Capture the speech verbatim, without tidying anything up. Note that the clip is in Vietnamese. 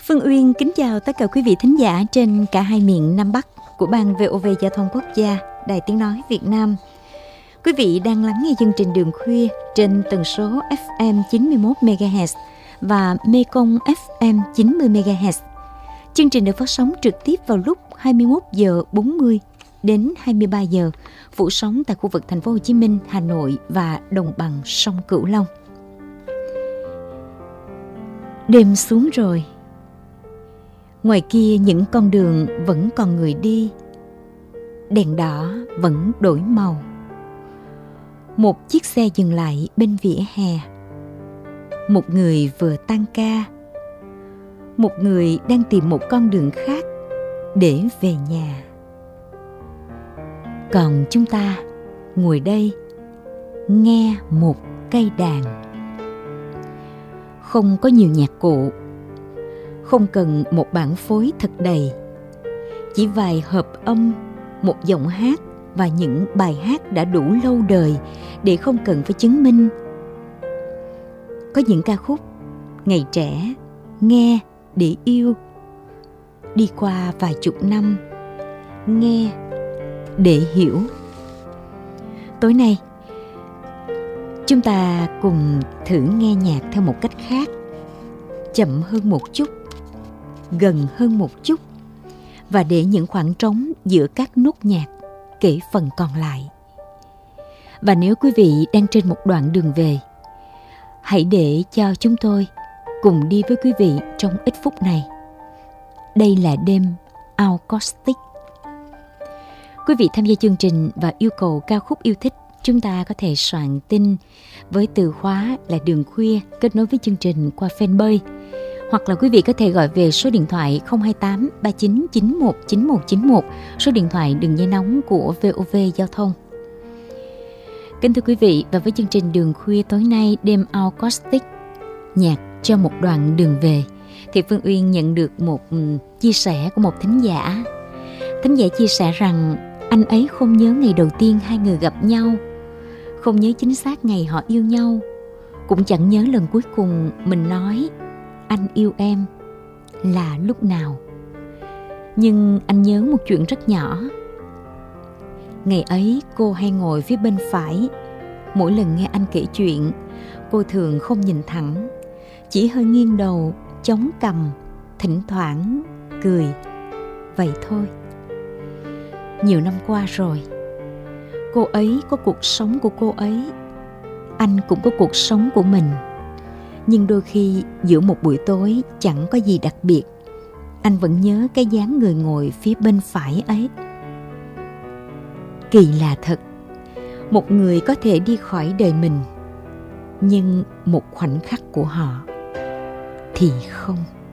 Phương Uyên kính chào tất cả quý vị thính giả trên cả hai miền Nam Bắc của ban vê o vê Giao thông Quốc gia, Đài Tiếng Nói Việt Nam. Quý vị đang lắng nghe chương trình Đường Khuya trên tần số ép em chín mươi mốt mê ga héc và Mekong ép em chín mươi mê ga héc. Chương trình được phát sóng trực tiếp vào lúc hai mươi mốt giờ bốn mươi đến hai mươi ba giờ, phủ sóng tại khu vực thành phố Hồ Chí Minh, Hà Nội và đồng bằng sông Cửu Long. Đêm xuống rồi. Ngoài kia những con đường vẫn còn người đi, đèn đỏ vẫn đổi màu. Một chiếc xe dừng lại bên vỉa hè. Một người vừa tan ca, một người đang tìm một con đường khác để về nhà. Còn chúng ta ngồi đây nghe một cây đàn. Không có nhiều nhạc cụ, không cần một bản phối thật đầy, chỉ vài hợp âm, một giọng hát và những bài hát đã đủ lâu đời để không cần phải chứng minh. Có những ca khúc ngày trẻ nghe để yêu, đi qua vài chục năm nghe để hiểu. Tối nay chúng ta cùng thử nghe nhạc theo một cách khác, chậm hơn một chút, gần hơn một chút, và để những khoảng trống giữa các nốt nhạc kể phần còn lại. Và nếu quý vị đang trên một đoạn đường về, hãy để cho chúng tôi cùng đi với quý vị trong ít phút này. Đây là đêm acoustic. Quý vị tham gia chương trình và yêu cầu ca khúc yêu thích, chúng ta có thể soạn tin với từ khóa là Đường Khuya, kết nối với chương trình qua fanpage. Hoặc là quý vị có thể gọi về số điện thoại không hai tám ba chín chín một chín một chín một, số điện thoại đường dây nóng của vê o vê Giao thông. Kính thưa quý vị, và với chương trình Đường Khuya tối nay, đêm acoustic, nhạc cho một đoạn đường về, thì Phương Uyên nhận được một chia sẻ của một thính giả. Thính giả chia sẻ rằng anh ấy không nhớ ngày đầu tiên hai người gặp nhau, không nhớ chính xác ngày họ yêu nhau, cũng chẳng nhớ lần cuối cùng mình nói anh yêu em là lúc nào. Nhưng anh nhớ một chuyện rất nhỏ. Ngày ấy cô hay ngồi phía bên phải. Mỗi lần nghe anh kể chuyện, cô thường không nhìn thẳng, chỉ hơi nghiêng đầu, chống cằm, thỉnh thoảng cười. Vậy thôi. Nhiều năm qua rồi, cô ấy có cuộc sống của cô ấy, anh cũng có cuộc sống của mình. Nhưng đôi khi giữa một buổi tối chẳng có gì đặc biệt, anh vẫn nhớ cái dáng người ngồi phía bên phải ấy. Kỳ lạ thật, một người có thể đi khỏi đời mình, nhưng một khoảnh khắc của họ thì không.